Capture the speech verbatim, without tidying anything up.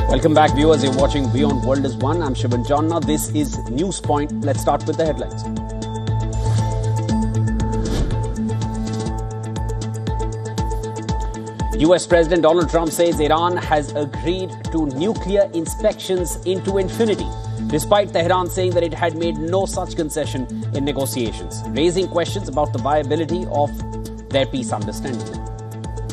Welcome back, viewers. You're watching Beyond World is One. I'm Shivan Jonna. This is News Point. Let's start with the headlines. U S President Donald Trump says Iran has agreed to nuclear inspections into infinity, despite Tehran saying that it had made no such concession in negotiations, raising questions about the viability of their peace understanding.